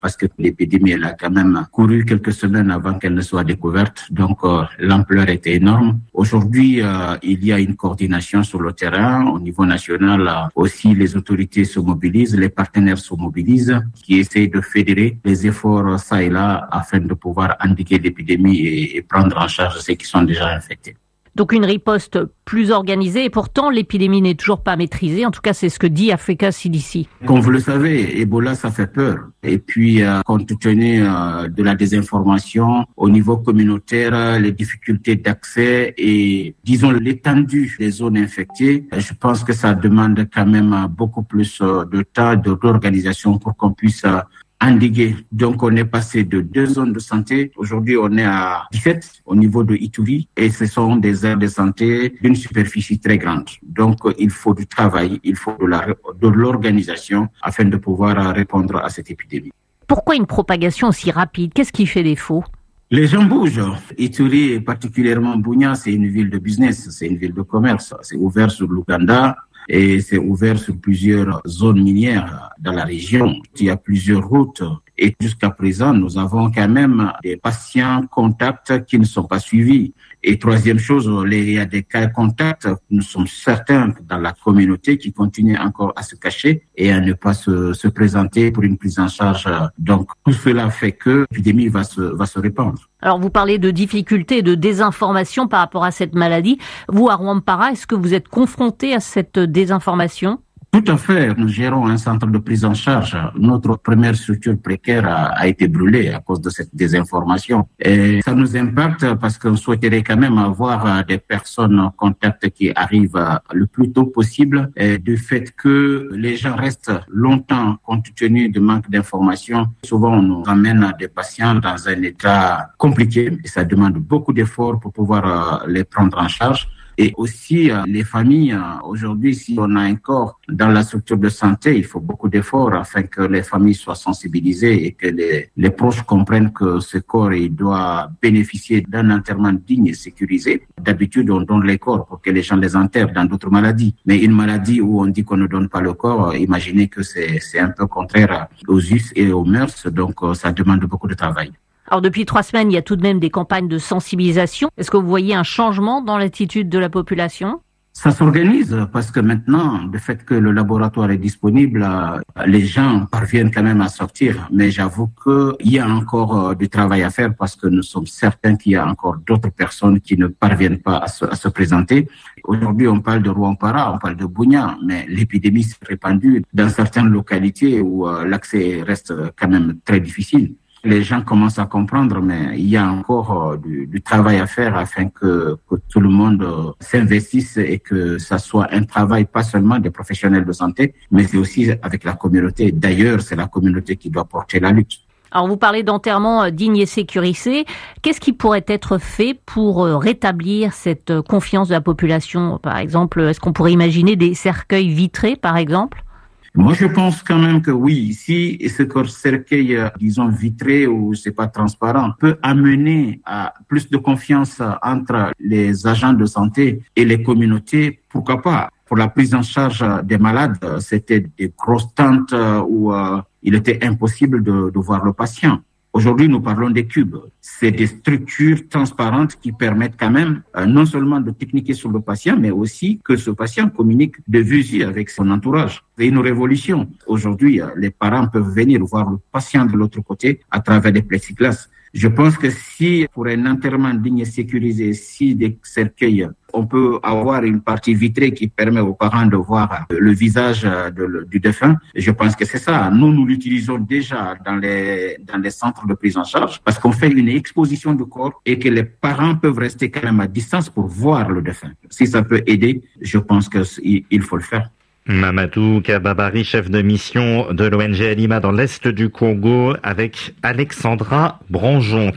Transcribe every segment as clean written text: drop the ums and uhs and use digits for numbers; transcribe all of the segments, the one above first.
parce que l'épidémie, elle a quand même couru quelques semaines avant qu'elle ne soit découverte. Donc, l'ampleur était énorme. Aujourd'hui, il y a une coordination sur le terrain. Au niveau national, aussi, les autorités se mobilisent, les partenaires se mobilisent, qui essayent de fédérer les efforts ça et là afin de pouvoir endiguer l'épidémie et prendre en charge ceux qui sont déjà infectés. Donc une riposte plus organisée et pourtant l'épidémie n'est toujours pas maîtrisée. En tout cas, c'est ce que dit Africa CDC. Comme vous le savez, Ebola, ça fait peur. Et puis, compte tenu de la désinformation au niveau communautaire, les difficultés d'accès et, disons, l'étendue des zones infectées, je pense que ça demande quand même beaucoup plus de temps, d'organisation pour qu'on puisse endiguer. Donc, on est passé de 2 zones de santé. Aujourd'hui, on est à 17 au niveau de Ituri et ce sont des aires de santé d'une superficie très grande. Donc, il faut du travail, il faut de l'organisation afin de pouvoir répondre à cette épidémie. Pourquoi une propagation aussi rapide? Qu'est-ce qui fait défaut? Les gens bougent. Ituri, et particulièrement Bunia, c'est une ville de business, c'est une ville de commerce. C'est ouvert sur l'Ouganda. Et c'est ouvert sur plusieurs zones minières dans la région. Il y a plusieurs routes. Et jusqu'à présent, nous avons quand même des patients contacts qui ne sont pas suivis. Et troisième chose, il y a des cas contacts, nous sommes certains dans la communauté qui continuent encore à se cacher et à ne pas se présenter pour une prise en charge. Donc, tout cela fait que l'épidémie va se répandre. Alors, vous parlez de difficultés et de désinformation par rapport à cette maladie. Vous, à Rwampara, est-ce que vous êtes confronté à cette désinformation? Tout à fait. Nous gérons un centre de prise en charge. Notre première structure précaire a été brûlée à cause de cette désinformation. Et ça nous impacte parce qu'on souhaiterait quand même avoir des personnes en contact qui arrivent le plus tôt possible. Et du fait que les gens restent longtemps compte tenu du manque d'informations, souvent on nous amène des patients dans un état compliqué et ça demande beaucoup d'efforts pour pouvoir les prendre en charge. Et aussi, les familles, aujourd'hui, si on a un corps dans la structure de santé, il faut beaucoup d'efforts afin que les familles soient sensibilisées et que les proches comprennent que ce corps, il doit bénéficier d'un enterrement digne et sécurisé. D'habitude, on donne les corps pour que les gens les enterrent dans d'autres maladies. Mais une maladie où on dit qu'on ne donne pas le corps, imaginez que c'est un peu contraire aux us et aux mœurs. Donc, ça demande beaucoup de travail. Alors depuis 3 semaines, il y a tout de même des campagnes de sensibilisation. Est-ce que vous voyez un changement dans l'attitude de la population? Ça s'organise parce que maintenant, le fait que le laboratoire est disponible, les gens parviennent quand même à sortir. Mais j'avoue qu'il y a encore du travail à faire parce que nous sommes certains qu'il y a encore d'autres personnes qui ne parviennent pas à se présenter. Aujourd'hui, on parle de Rwampara, on parle de Bunia, mais l'épidémie s'est répandue dans certaines localités où l'accès reste quand même très difficile. Les gens commencent à comprendre, mais il y a encore du travail à faire afin que tout le monde s'investisse et que ça soit un travail pas seulement des professionnels de santé, mais c'est aussi avec la communauté. D'ailleurs, c'est la communauté qui doit porter la lutte. Alors, vous parlez d'enterrement digne et sécurisé. Qu'est-ce qui pourrait être fait pour rétablir cette confiance de la population? Par exemple, est-ce qu'on pourrait imaginer des cercueils vitrés, par exemple? Moi, je pense quand même que oui, si ce cercueil, disons, vitré ou c'est pas transparent, peut amener à plus de confiance entre les agents de santé et les communautés, pourquoi pas? Pour la prise en charge des malades, c'était des grosses tentes où il était impossible de voir le patient. Aujourd'hui, nous parlons des cubes. C'est des structures transparentes qui permettent quand même non seulement de techniquer sur le patient, mais aussi que ce patient communique de visu avec son entourage. C'est une révolution. Aujourd'hui, les parents peuvent venir voir le patient de l'autre côté à travers des plexiglas. Je pense que si, pour un enterrement digne et sécurisé, si des cercueils, on peut avoir une partie vitrée qui permet aux parents de voir le visage du défunt, je pense que c'est ça. Nous l'utilisons déjà dans les centres de prise en charge parce qu'on fait une exposition du corps et que les parents peuvent rester quand même à distance pour voir le défunt. Si ça peut aider, je pense qu'il faut le faire. Mamadou Kababari, chef de mission de l'ONG Alima dans l'Est du Congo, avec Alexandra Branjon.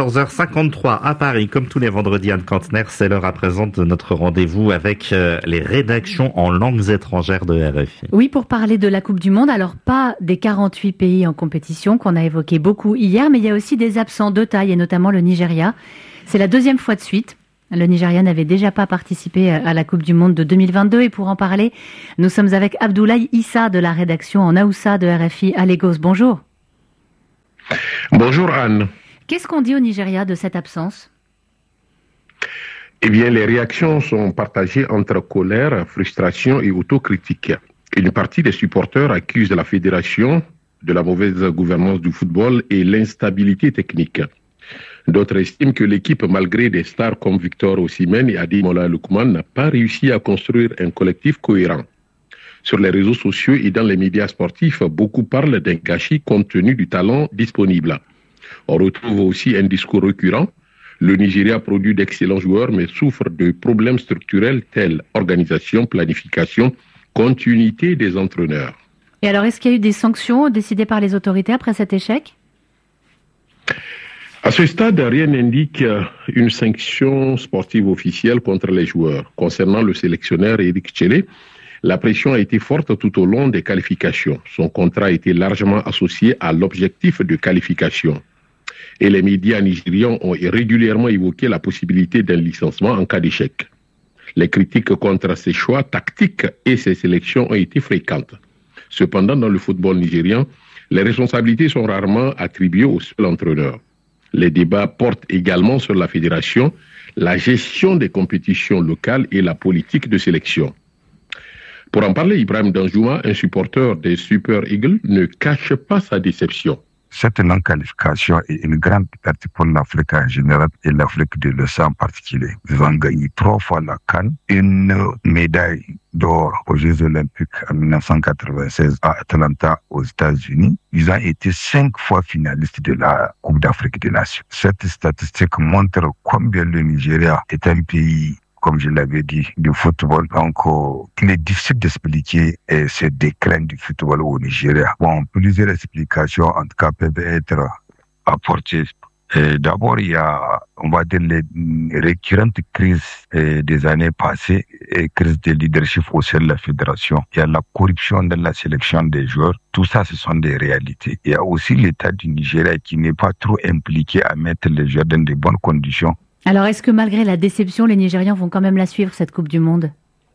14h53 à Paris, comme tous les vendredis, Anne Kantner, c'est l'heure à présent de notre rendez-vous avec les rédactions en langues étrangères de RFI. Oui, pour parler de la Coupe du Monde, alors pas des 48 pays en compétition qu'on a évoqué beaucoup hier, mais il y a aussi des absents de taille, et notamment le Nigeria. C'est la 2e fois de suite. Le Nigeria n'avait déjà pas participé à la Coupe du Monde de 2022 et pour en parler, nous sommes avec Abdoulaye Issa de la rédaction en Haoussa de RFI à Lagos. Bonjour. Bonjour Anne. Qu'est-ce qu'on dit au Nigeria de cette absence ? Eh bien, les réactions sont partagées entre colère, frustration et autocritique. Une partie des supporters accuse la fédération de la mauvaise gouvernance du football et l'instabilité technique. D'autres estiment que l'équipe, malgré des stars comme Victor Osimhen et Ademola Lookman, n'a pas réussi à construire un collectif cohérent. Sur les réseaux sociaux et dans les médias sportifs, beaucoup parlent d'un gâchis compte tenu du talent disponible. On retrouve aussi un discours récurrent. Le Nigeria produit d'excellents joueurs mais souffre de problèmes structurels tels organisation, planification, continuité des entraîneurs. Et alors, est-ce qu'il y a eu des sanctions décidées par les autorités après cet échec ? À ce stade, rien n'indique une sanction sportive officielle contre les joueurs. Concernant le sélectionneur Eric Tchele, la pression a été forte tout au long des qualifications. Son contrat a été largement associé à l'objectif de qualification. Et les médias nigérians ont régulièrement évoqué la possibilité d'un licenciement en cas d'échec. Les critiques contre ses choix tactiques et ses sélections ont été fréquentes. Cependant, dans le football nigérien, les responsabilités sont rarement attribuées au seul entraîneur. Les débats portent également sur la fédération, la gestion des compétitions locales et la politique de sélection. Pour en parler, Ibrahim Danjouma, un supporter des Super Eagles, ne cache pas sa déception. Cette non-qualification est une grande perte pour l'Afrique en général et l'Afrique de l'Ouest en particulier. Ils ont gagné 3 fois la CAN, une médaille d'or aux Jeux Olympiques en 1996 à Atlanta aux États-Unis. Ils ont été 5 fois finalistes de la Coupe d'Afrique des Nations. Cette statistique montre combien le Nigeria est un pays, comme je l'avais dit, du football. Donc, il est difficile d'expliquer ce déclin du football au Nigeria. Bon, plusieurs explications, en tout cas, peuvent être apportées. D'abord, il y a, on va dire, les récurrentes crises des années passées, et crises de leadership au sein de la fédération. Il y a la corruption dans la sélection des joueurs. Tout ça, ce sont des réalités. Il y a aussi l'État du Nigeria qui n'est pas trop impliqué à mettre les joueurs dans de bonnes conditions. Alors, est-ce que malgré la déception, les Nigérians vont quand même la suivre, cette Coupe du Monde ?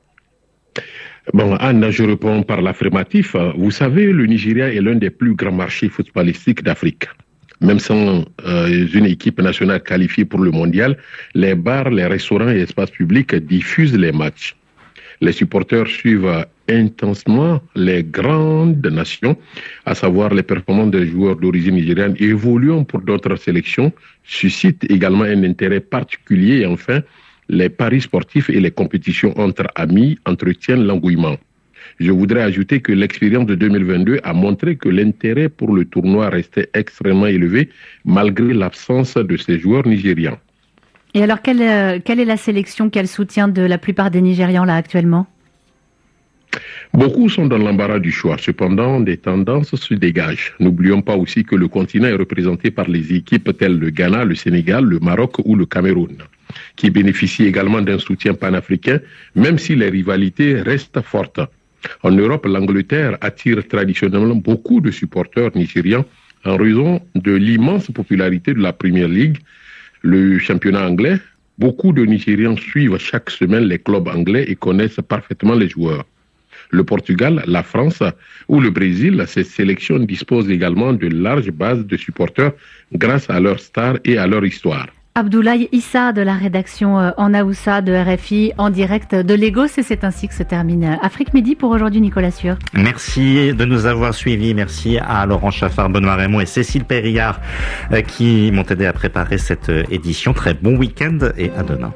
Bon, Anne, je réponds par l'affirmatif. Vous savez, le Nigeria est l'un des plus grands marchés footballistiques d'Afrique. Même sans une équipe nationale qualifiée pour le mondial, les bars, les restaurants et espaces publics diffusent les matchs. Les supporters suivent intensément les grandes nations, à savoir les performances des joueurs d'origine nigériane évoluant pour d'autres sélections, suscitent également un intérêt particulier. Et enfin, les paris sportifs et les compétitions entre amis entretiennent l'engouement. Je voudrais ajouter que l'expérience de 2022 a montré que l'intérêt pour le tournoi restait extrêmement élevé malgré l'absence de ces joueurs nigérians. Et alors, quelle est la sélection qu'elle soutient de la plupart des Nigérians là actuellement ? Beaucoup sont dans l'embarras du choix. Cependant, des tendances se dégagent. N'oublions pas aussi que le continent est représenté par les équipes telles le Ghana, le Sénégal, le Maroc ou le Cameroun, qui bénéficient également d'un soutien panafricain, même si les rivalités restent fortes. En Europe, l'Angleterre attire traditionnellement beaucoup de supporters nigérians en raison de l'immense popularité de la Premier League, le championnat anglais. Beaucoup de Nigérians suivent chaque semaine les clubs anglais et connaissent parfaitement les joueurs. Le Portugal, la France ou le Brésil, ces sélections disposent également de larges bases de supporters grâce à leurs stars et à leur histoire. Abdoulaye Issa de la rédaction en Aoussa de RFI en direct de Lagos, et c'est ainsi que se termine Afrique Midi pour aujourd'hui. Nicolas Sueur. Merci de nous avoir suivis. Merci à Laurent Chaffard, Benoît Raymond et Cécile Périllard qui m'ont aidé à préparer cette édition. Très bon week-end et à demain.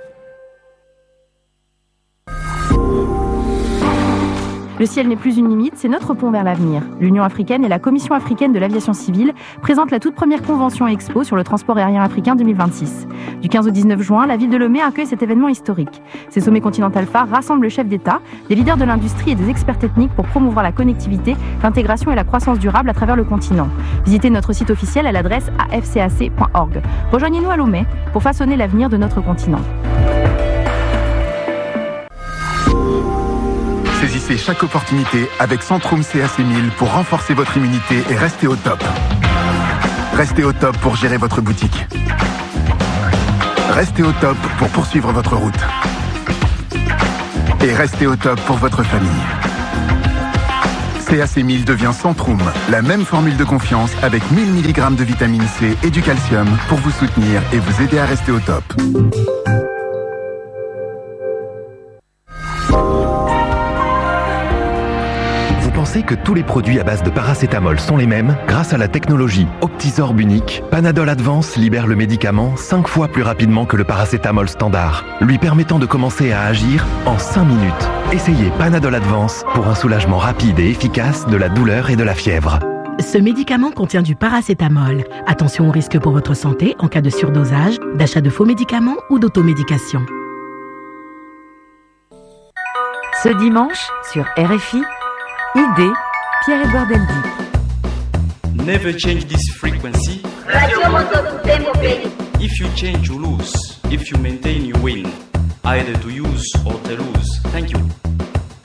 Le ciel n'est plus une limite, c'est notre pont vers l'avenir. L'Union africaine et la Commission africaine de l'aviation civile présentent la toute première convention expo sur le transport aérien africain 2026. Du 15 au 19 juin, la ville de Lomé accueille cet événement historique. Ces sommets continental phares rassemblent le chef d'État, des leaders de l'industrie et des experts techniques pour promouvoir la connectivité, l'intégration et la croissance durable à travers le continent. Visitez notre site officiel à l'adresse afcac.org. Rejoignez-nous à Lomé pour façonner l'avenir de notre continent. Saisissez chaque opportunité avec Centrum CAC1000 pour renforcer votre immunité et rester au top. Restez au top pour gérer votre boutique. Restez au top pour poursuivre votre route. Et restez au top pour votre famille. CAC1000 devient Centrum, la même formule de confiance avec 1000 mg de vitamine C et du calcium pour vous soutenir et vous aider à rester au top. Vous pensez que tous les produits à base de paracétamol sont les mêmes? Grâce à la technologie Optisorb unique, Panadol Advance libère le médicament 5 fois plus rapidement que le paracétamol standard, lui permettant de commencer à agir en 5 minutes. Essayez Panadol Advance pour un soulagement rapide et efficace de la douleur et de la fièvre. Ce médicament contient du paracétamol. Attention aux risques pour votre santé en cas de surdosage, d'achat de faux médicaments ou d'automédication. Ce dimanche, sur RFI, Idée, Pierre-Edouard Deldy. Never change this frequency. If you change, you lose. If you maintain, you win. Either to use or to lose. Thank you.